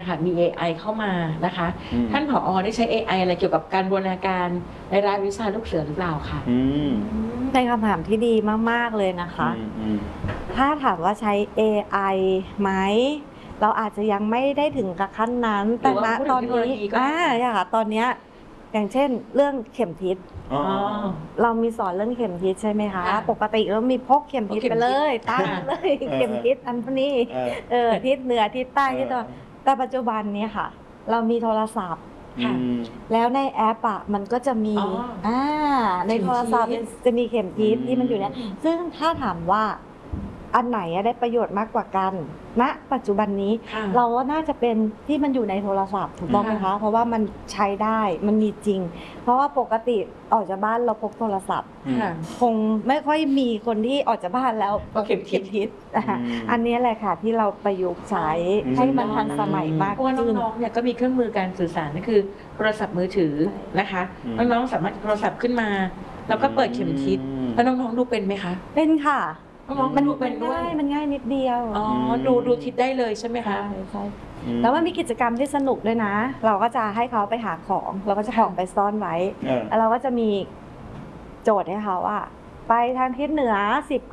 ค่ะมี AI เข้ามานะคะท่านผอ.ได้ใช้ AI อะไรเกี่ยวกับการบูรณาการในรายวิชาลูกเสือหรือเปล่าคะเป็นคำถามที่ดีมากๆเลยนะคะถ้าถามว่าใช้ AI ไหมเราอาจจะยังไม่ได้ถึงกับขั้นนั้นแต่ณตอนนี้ค่ะตอนนี้อย่างเช่นเรื่องเข็มทิศเรามีสอนเรื่องเข็มทิศใช่ไหมคะปกติเรามีพกเข็มทิศไปเลยตั้งเลยเข็มทิศอันนี้ทิศเหนือทิศใต้ทิศตะวันแต่ปัจจุบันนี้ค่ะเรามีโทรศัพท์แล้วในแอปมันก็จะมีในโทรศัพท์จะมีเข็มทิศที่มันอยู่เนี่ยซึ่งถ้าถามว่าอันไหนได้ประโยชน์มากกว่ากันณปัจจุบันนี้เราว่าน่าจะเป็นที่มันอยู่ในโทรศัพท์ถูกต้องไหมคะเพราะว่ามันใช้ได้มันมีจริงเพราะว่าปกติออกจากบ้านเราพกโทรศัพท์คงไม่ค่อยมีคนที่ออกจากบ้านแล้วเข็มทิศอันนี้แหละค่ะที่เราประยุกต์ใช้ให้มันทันสมัยมากขึ้นเพราะว่าน้องๆเนี่ยก็มีเครื่องมือการสื่อสารนั่นคือโทรศัพท์มือถือนะคะน้องๆสามารถโทรศัพท์ขึ้นมาแล้วก็เปิดเข็มทิศแล้วน้องๆดูเป็นไหมคะเป็นค่ะมันดูเป็นด้วยมันง่ายนิดเดียวดูทิศได้เลยใช่ไหมคะใช่แล้วมันมีกิจกรรมที่สนุกด้วยนะเราก็จะให้เขาไปหาของเราก็จะของไปซ่อนไว้แล้วเราก็จะมีโจทย์ให้เขาไปทางทิศเหนือ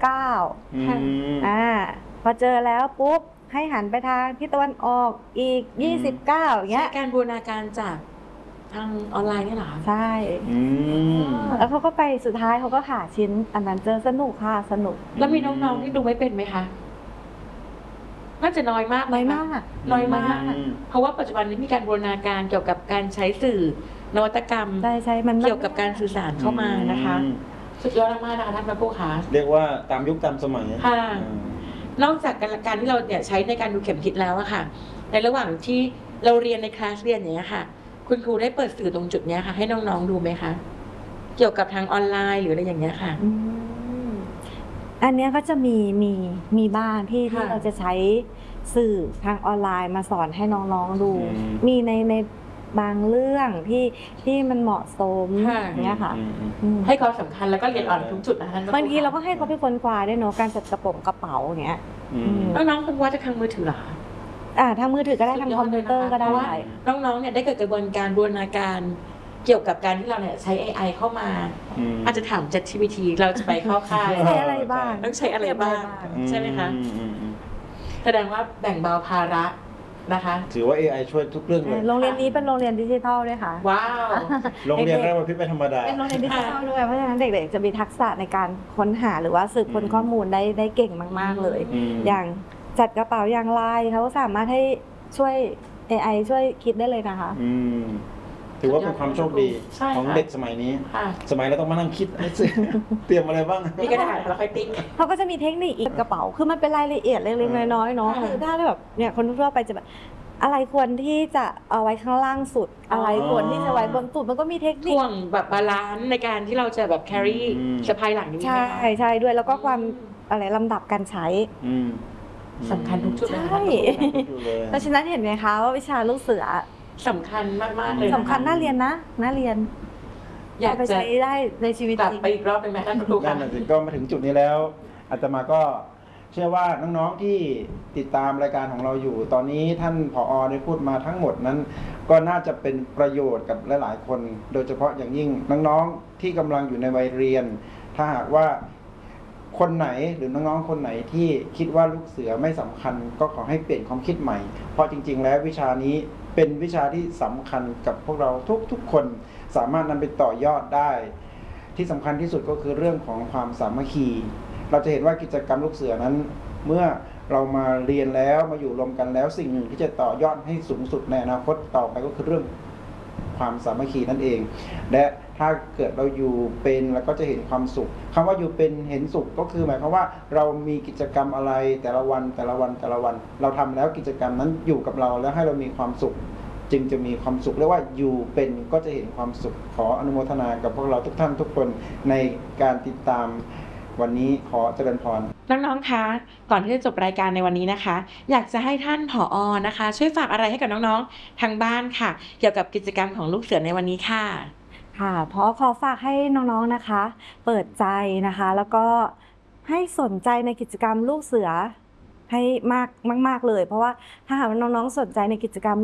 19พอเจอแล้วปุ๊บให้หันไปทางทิศตะวันออกอีก29อย่างเงี้ยการบูรณาการจากทางออนไลน์นี่เหรอใช่แล้วเขาก็ไปสุดท้ายเขาก็หาชิ้นอันนั้นเจอสนุกค่ะสนุกแล้วมีน้องๆที่ดูไม่เป็นไหมคะน่าจะน้อยมากเพราะว่าปัจจุบันนี้มีการบูรณาการเกี่ยวกับการใช้สื่อนวัตกรรมใช่เกี่ยวกับการสื่อสารเข้ามานะคะสุดยอดมากนะคะท่านพระผู้ขาเรียกว่าตามยุคตามสมัยค่ะนอกจากการที่เราเนี่ยใช้ในการดูเข็มทิศแล้วอะค่ะในระหว่างที่เราเรียนในคลาสเรียนอย่างเงี้ยค่ะคุณครูได้เปิดสื่อตรงจุดนี้ค่ะให้น้องๆดูไหมคะเกี่ยวกับทางออนไลน์หรืออะไรอย่างเงี้ยค่ะอันนี้ก็จะมีบ้างที่เราจะใช้สื่อทางออนไลน์มาสอนให้น้องๆดูมีในบางเรื่องที่มันเหมาะสมอย่างเงี้ยค่ะให้ความสำคัญแล้วก็เรียนออนทุกจุดนะคะบางทีเราก็ให้เขาไปค้นคว้าด้วยเนาะการจัดกระเป๋าอย่างเงี้ยน้องๆค้นคว้าจากทางมือถือหรอทางมือถือก็ได้ทางคอมพิวเตอร์ก็ได้น้องๆเนี่ยได้เกิดกระบวนการบูรณาการเกี่ยวกับการที่เราเนี่ยใช้ AI เข้ามาอาจจะถาม ChatGPT เราจะไปเข้าค่ายใช้อะไรบ้างต้องใช้อะไรบ้างใช่ไหมคะแสดงว่าแบ่งเบาภาระนะคะถือว่า AI ช่วยทุกเรื่องเลยโรงเรียนนี้เป็นโรงเรียนดิจิทัลด้วยค่ะว้าวโรงเรียนราชบัณฑิตเป็นธรรมดาเป็นโรงเรียนดิจิทัลด้วยเพราะฉะนั้นเด็กๆจะมีทักษะในการค้นหาหรือว่าสืบค้นข้อมูลได้เก่งมากๆเลยอย่างจัดกระเป๋าอย่างไรเขาสามารถให้ช่วย AI ช่วยคิดได้เลยนะคะถือว่าเป็นความโชคดีของเด็กสมัยนี้สมัยเราต้องมานั่งคิดให้เตรียมอะไรบ้างมีกระดาษแล้วค่อยติ๊กเขาก็จะมีเทคนิคอีกกระเป๋าคือมันเป็นรายละเอียดเล็กๆน้อยๆเนาะคือถ้าแบบเนี่ยคนทั่วไปจะแบบอะไรควรที่จะเอาไว้ข้างล่างสุดอะไรควรที่จะไว้บนสุดมันก็มีเทคนิคช่วงแบบบาลานซ์ในการที่เราจะแบบ carry สะพายหลังนี้ใช่ด้วยแล้วก็ความอะไรลำดับการใช้สำคัญทุกจุดเลยเพราะฉะนั้นเห็นไหมคะว่าวิชาลูกเสือสำคัญมากๆเลยสำคัญน่าเรียนนะน่าเรียนอยากไปใช้ได้ในชีวิตจริงไปอีกรอบเป็นไหมท่านครูค่ะก็มาถึงจุดนี้แล้วอาตมาก็เชื่อว่าน้องๆที่ติดตามรายการของเราอยู่ตอนนี้ท่านผอ.ได้พูดมาทั้งหมดนั้นก็น่าจะเป็นประโยชน์กับหลายๆคนโดยเฉพาะอย่างยิ่งน้องๆที่กำลังอยู่ในวัยเรียนถ้าหากว่าคนไหนหรือน้องๆคนไหนที่คิดว่าลูกเสือไม่สำคัญก็ขอให้เปลี่ยนความคิดใหม่เพราะจริงๆแล้ววิชานี้เป็นวิชาที่สำคัญกับพวกเราทุกๆคนสามารถนำไปต่อยอดได้ที่สำคัญที่สุดก็คือเรื่องของความสามัคคีเราจะเห็นว่ากิจกรรมลูกเสือนั้นเมื่อเรามาเรียนแล้วมาอยู่รวมกันแล้วสิ่งหนึ่งที่จะต่อยอดให้สูงสุดในอนาคตต่อไปก็คือเรื่องความสามัคคีนั่นเองและถ้าเกิดเราอยู่เป็นแล้วก็จะเห็นความสุขคำว่าอยู่เป็นเห็นสุขก็คือหมายความว่าเรามีกิจกรรมอะไรแต่ละวันเราทำแล้วกิจกรรมนั้นอยู่กับเราแล้วให้เรามีความสุขจึงจะมีความสุขเรียกว่าอยู่เป็นก็จะเห็นความสุขขออนุโมทนากับพวกเราทุกท่านทุกคนในการติดตามวันนี้ขอเจริญพรน้องๆคะก่อนที่จะจบรายการในวันนี้นะคะอยากจะให้ท่านผอ.นะคะช่วยฝากอะไรให้กับน้องๆทางบ้านค่ะเกี่ยวกับกิจกรรมของลูกเสือในวันนี้ค่ะเพราะขอฝากให้น้องๆนะคะเปิดใจนะคะแล้วก็ให้สนใจในกิจกรรมลูกเสือให้มากเลยเพราะว่าถ้าหากว่าน้องๆสนใจในกิจกรรม